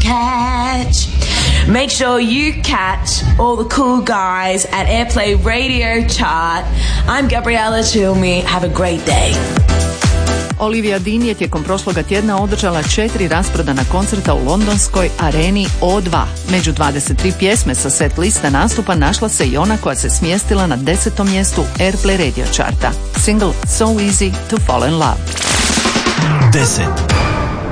catch. Make sure you catch all the cool guys at Airplay Radio Chart. I'm Gabriella Cilmi. Have a great day. Olivia Dean je tijekom prošloga tjedna održala 4 rasprodana koncerta u londonskoj areni O2. Među 23 pjesme sa set lista nastupa našla se i ona koja se smjestila na 10. mjestu Airplay Radio Charta. Single So Easy to Fall in Love. 10.